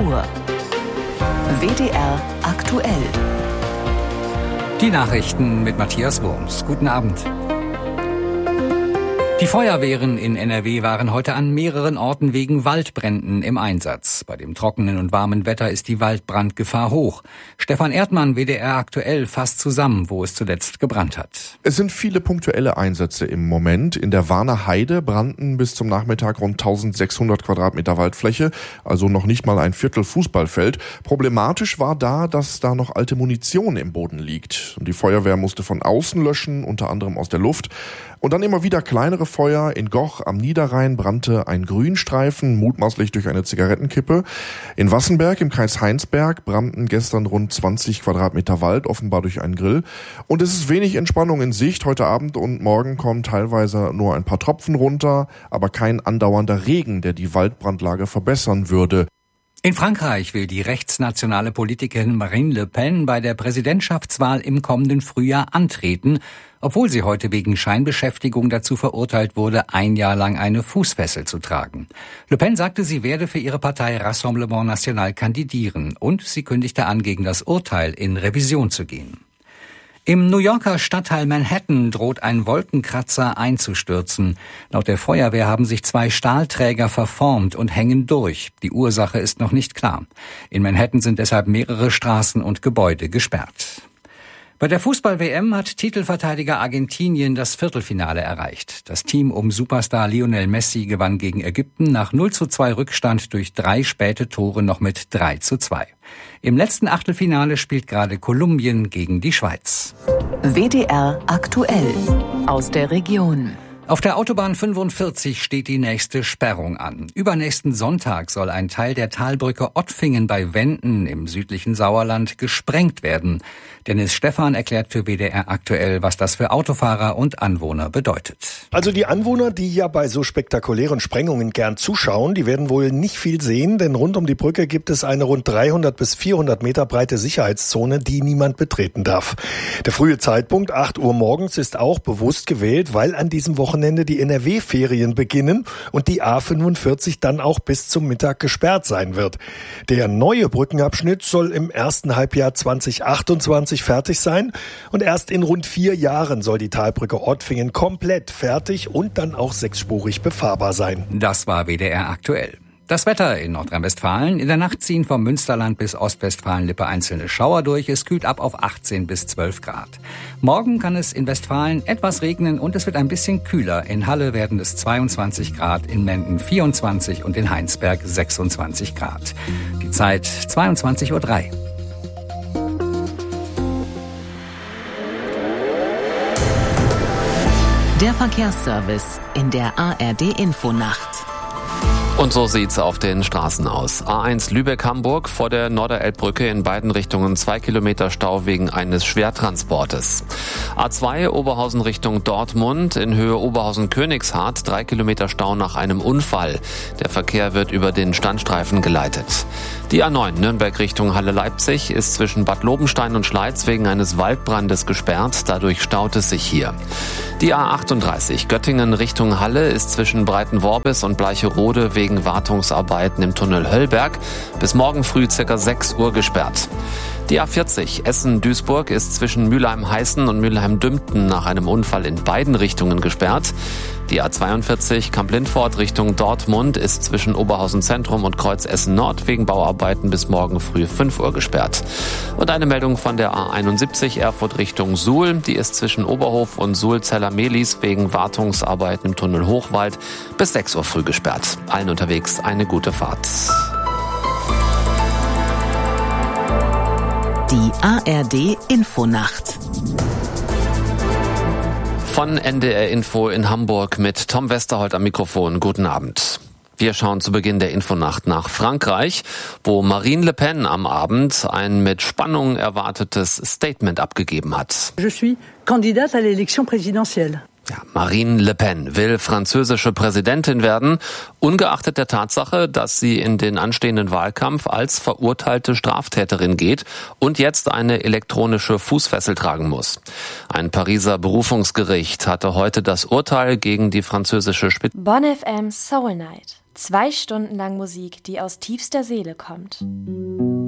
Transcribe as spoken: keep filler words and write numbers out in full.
Uhr. W D R aktuell. Die Nachrichten mit Matthias Wurms. Guten Abend. Die Feuerwehren in N R W waren heute an mehreren Orten wegen Waldbränden im Einsatz. Bei dem trockenen und warmen Wetter ist die Waldbrandgefahr hoch. Stefan Erdmann, W D R aktuell, fasst zusammen, wo es zuletzt gebrannt hat. Es sind viele punktuelle Einsätze im Moment. In der Warner Heide brannten bis zum Nachmittag rund eintausendsechshundert Quadratmeter Waldfläche, also noch nicht mal ein Viertel Fußballfeld. Problematisch war da, dass da noch alte Munition im Boden liegt. Die Feuerwehr musste von außen löschen, unter anderem aus der Luft. Und dann immer wieder kleinere Feuer. In Goch am Niederrhein brannte ein Grünstreifen, mutmaßlich durch eine Zigarettenkippe. In Wassenberg im Kreis Heinsberg brannten gestern rund zwanzig Quadratmeter Wald, offenbar durch einen Grill. Und es ist wenig Entspannung in Sicht. Heute Abend und morgen kommen teilweise nur ein paar Tropfen runter, aber kein andauernder Regen, der die Waldbrandlage verbessern würde. In Frankreich will die rechtsnationale Politikerin Marine Le Pen bei der Präsidentschaftswahl im kommenden Frühjahr antreten, obwohl sie heute wegen Scheinbeschäftigung dazu verurteilt wurde, ein Jahr lang eine Fußfessel zu tragen. Le Pen sagte, sie werde für ihre Partei Rassemblement National kandidieren und sie kündigte an, gegen das Urteil in Revision zu gehen. Im New Yorker Stadtteil Manhattan droht ein Wolkenkratzer einzustürzen. Laut der Feuerwehr haben sich zwei Stahlträger verformt und hängen durch. Die Ursache ist noch nicht klar. In Manhattan sind deshalb mehrere Straßen und Gebäude gesperrt. Bei der Fußball-W M hat Titelverteidiger Argentinien das Viertelfinale erreicht. Das Team um Superstar Lionel Messi gewann gegen Ägypten nach null zu zwei Rückstand durch drei späte Tore noch mit drei zu zwei. Im letzten Achtelfinale spielt gerade Kolumbien gegen die Schweiz. W D R aktuell aus der Region. Auf der Autobahn fünfundvierzig steht die nächste Sperrung an. Übernächsten Sonntag soll ein Teil der Talbrücke Ottfingen bei Wenden im südlichen Sauerland gesprengt werden. Dennis Stephan erklärt für W D R aktuell, was das für Autofahrer und Anwohner bedeutet. Also die Anwohner, die ja bei so spektakulären Sprengungen gern zuschauen, die werden wohl nicht viel sehen, denn rund um die Brücke gibt es eine rund dreihundert bis vierhundert Meter breite Sicherheitszone, die niemand betreten darf. Der frühe Zeitpunkt, acht Uhr morgens, ist auch bewusst gewählt, weil an diesem Wochenende die N R W-Ferien beginnen und die A fünfundvierzig dann auch bis zum Mittag gesperrt sein wird. Der neue Brückenabschnitt soll im ersten Halbjahr zweitausendachtundzwanzig fertig sein und erst in rund vier Jahren soll die Talbrücke Ottfingen komplett fertig und dann auch sechsspurig befahrbar sein. Das war W D R aktuell. Das Wetter in Nordrhein-Westfalen. In der Nacht ziehen vom Münsterland bis Ostwestfalen-Lippe einzelne Schauer durch. Es kühlt ab auf achtzehn bis zwölf Grad. Morgen kann es in Westfalen etwas regnen und es wird ein bisschen kühler. In Halle werden es zweiundzwanzig Grad, in Menden vierundzwanzig und in Heinsberg sechsundzwanzig Grad. Die Zeit zweiundzwanzig Uhr drei. Der Verkehrsservice in der A R D-Infonacht. Und so sieht's auf den Straßen aus. A eins Lübeck-Hamburg vor der Norderelbbrücke in beiden Richtungen zwei Kilometer Stau wegen eines Schwertransportes. A zwei Oberhausen Richtung Dortmund in Höhe Oberhausen-Königshardt drei Kilometer Stau nach einem Unfall. Der Verkehr wird über den Standstreifen geleitet. Die A neun Nürnberg Richtung Halle-Leipzig ist zwischen Bad Lobenstein und Schleiz wegen eines Waldbrandes gesperrt. Dadurch staut es sich hier. Die A achtunddreißig Göttingen Richtung Halle ist zwischen Breitenworbis und Bleicherode wegen Wartungsarbeiten im Tunnel Höllberg bis morgen früh ca. sechs Uhr gesperrt. Die A vierzig Essen-Duisburg ist zwischen Mülheim-Heißen und Mülheim-Dümpten nach einem Unfall in beiden Richtungen gesperrt. Die A zweiundvierzig Kamp-Lindfort Richtung Dortmund ist zwischen Oberhausen Zentrum und Kreuz Essen Nord wegen Bauarbeiten bis morgen früh fünf Uhr gesperrt. Und eine Meldung von der A einundsiebzig Erfurt Richtung Suhl. Die ist zwischen Oberhof und Suhl-Zeller-Mehlis wegen Wartungsarbeiten im Tunnel Hochwald bis sechs Uhr früh gesperrt. Allen unterwegs eine gute Fahrt. Die A R D-Infonacht. Von N D R Info in Hamburg mit Tom Westerholt am Mikrofon. Guten Abend. Wir schauen zu Beginn der Infonacht nach Frankreich, wo Marine Le Pen am Abend ein mit Spannung erwartetes Statement abgegeben hat. Je suis candidate à l'élection présidentielle. Ja, Marine Le Pen will französische Präsidentin werden, ungeachtet der Tatsache, dass sie in den anstehenden Wahlkampf als verurteilte Straftäterin geht und jetzt eine elektronische Fußfessel tragen muss. Ein Pariser Berufungsgericht hatte heute das Urteil gegen die französische Spitze. Bonn F M Soul Night. Zwei Stunden lang Musik, die aus tiefster Seele kommt.